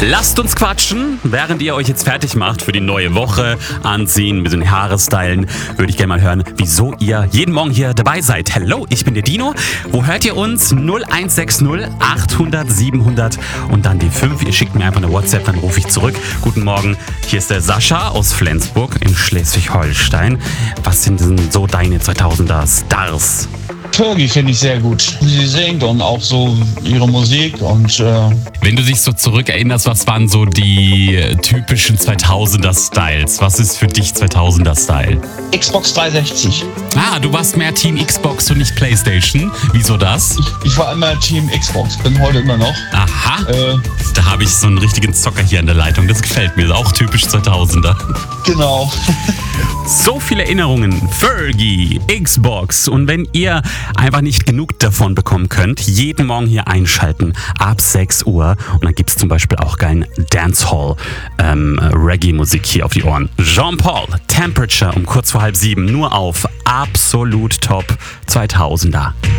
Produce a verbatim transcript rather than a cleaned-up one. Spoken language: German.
Lasst uns quatschen, während ihr euch jetzt fertig macht für die neue Woche, anziehen, ein bisschen Haare stylen, würde ich gerne mal hören, wieso ihr jeden Morgen hier dabei seid. Hello, ich bin der Dino. Wo hört ihr uns? null eins sechs null achthundert siebenhundert und dann die fünf. Ihr schickt mir einfach eine WhatsApp, dann rufe ich zurück. Guten Morgen, hier ist der Sascha aus Flensburg in Schleswig-Holstein. Was sind denn so deine zweitausender Stars? Fergie finde ich sehr gut. Wie sie singt und auch so ihre Musik und äh Wenn du dich so zurückerinnerst, was waren so die typischen zweitausender-Styles? Was ist für dich zweitausender-Style? Xbox dreihundertsechzig. Ah, du warst mehr Team Xbox und nicht Playstation. Wieso das? Ich, ich war immer Team Xbox, bin heute immer noch. Aha, Äh, da habe ich so einen richtigen Zocker hier an der Leitung. Das gefällt mir, auch typisch zweitausender. genau. So viele Erinnerungen, Fergie, Xbox. Und wenn ihr einfach nicht genug davon bekommen könnt, jeden Morgen hier einschalten, ab sechs Uhr. Und dann gibt es zum Beispiel auch geilen Dancehall, ähm, Reggae-Musik hier auf die Ohren. Jean-Paul, Temperature um kurz vor halb sieben, nur auf Absolut Top zweitausender.